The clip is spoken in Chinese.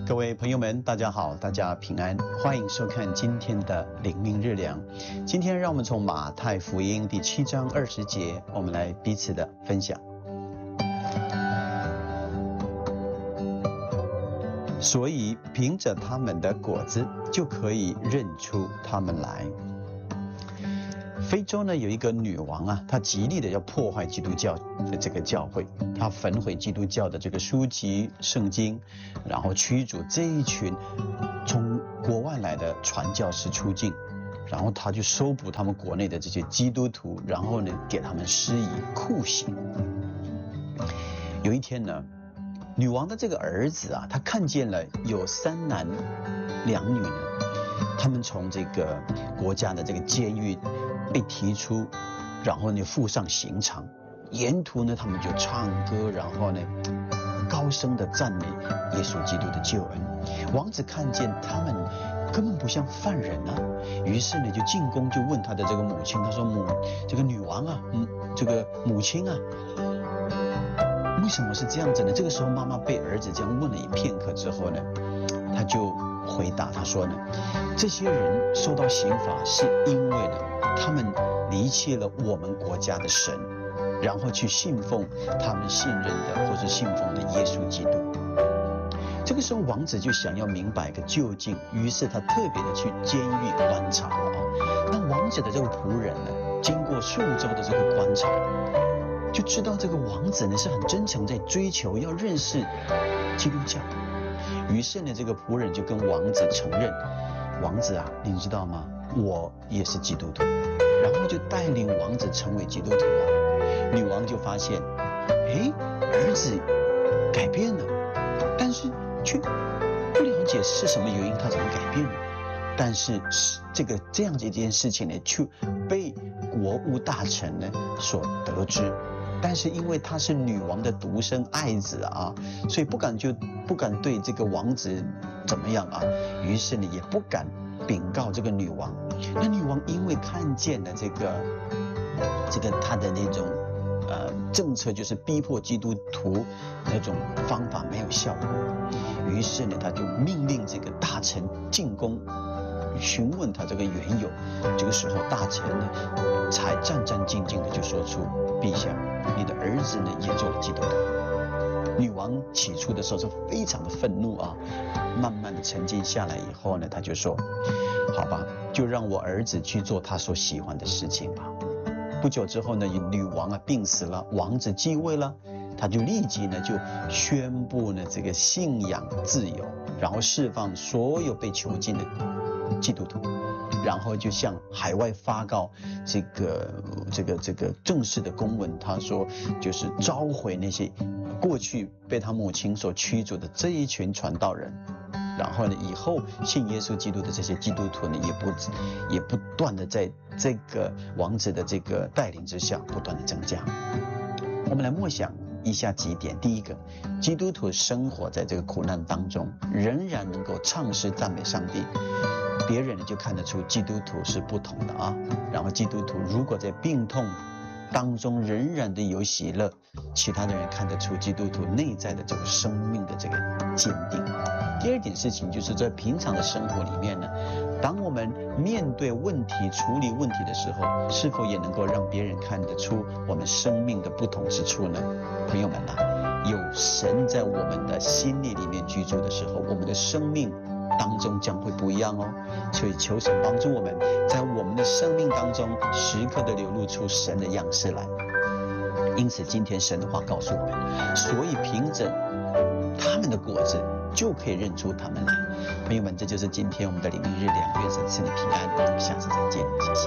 各位朋友们，大家好，大家平安，欢迎收看今天的灵命日粮。今天让我们从马太福音第7章20节，我们来彼此的分享。所以凭着他们的果子，就可以认出他们来。非洲呢有一个女王啊，她极力的要破坏基督教的这个教会，她焚毁基督教的这个书籍圣经，然后驱逐这一群从国外来的传教士出境，然后她就收捕他们国内的这些基督徒，然后呢给他们施以酷刑。有一天呢，女王的这个儿子啊，他看见了有3男2女呢，他们从这个国家的这个监狱被提出，然后呢付上刑场，沿途呢他们就唱歌，然后呢高声的赞美耶稣基督的救恩。王子看见他们根本不像犯人啊，于是呢就进宫，就问他的这个母亲，他说这个女王啊，这个母亲啊，为什么是这样子呢？这个时候妈妈被儿子这样问了一片刻之后呢，他就回答他说呢，这些人受到刑罚是因为呢他们离弃了我们国家的神，然后去信奉他们信任的或是信奉的耶稣基督。这个时候王子就想要明白个究竟，于是他特别的去监狱观察了啊。那王子的这个仆人呢，经过数周的这个观察，就知道这个王子呢是很真诚，在追求要认识基督教。于是呢这个仆人就跟王子承认，王子啊，你知道吗，我也是基督徒，然后就带领王子成为基督徒啊。女王就发现，儿子改变了，但是却不了解是什么原因他怎么改变了。但是这样一件事情呢，却被国务大臣呢所得知。但是因为他是女王的独生爱子啊，所以不敢对这个王子怎么样啊，于是呢也不敢禀告这个女王。那女王因为看见了这个他的那种政策，就是逼迫基督徒那种方法没有效果，于是呢他就命令这个大臣进宫询问他这个缘由。这个时候大臣呢才战战兢兢的就说出，陛下，你的儿子呢也做了基督徒。女王起初的时候是非常的愤怒啊，慢慢的沉静下来以后呢，她就说，好吧，就让我儿子去做他所喜欢的事情吧。不久之后呢，女王啊病死了，王子继位了，他就立即呢就宣布呢这个信仰自由，然后释放所有被囚禁的基督徒，然后就向海外发告这个正式的公文，他说就是召回那些过去被他母亲所驱逐的这一群传道人，然后呢以后信耶稣基督的这些基督徒呢也不断的在这个王子的这个带领之下不断的增加。我们来默想以下几点。第一个，基督徒生活在这个苦难当中，仍然能够唱诗赞美上帝，别人就看得出基督徒是不同的啊。然后基督徒如果在病痛当中仍然的有喜乐，其他的人看得出基督徒内在的这个生命的这个坚定。第二点事情就是在平常的生活里面呢，当我们面对问题处理问题的时候，是否也能够让别人看得出我们生命的不同之处呢？朋友们啊，有神在我们的心里面居住的时候，我们的生命当中将会不一样哦。所以求神帮助我们，在我们的生命当中时刻的流露出神的样式来。因此今天神的话告诉我们，所以凭着他们的果子就可以认出他们来。朋友们，这就是今天我们的灵命日粮，愿神赐你平安，我们下次再见，谢谢。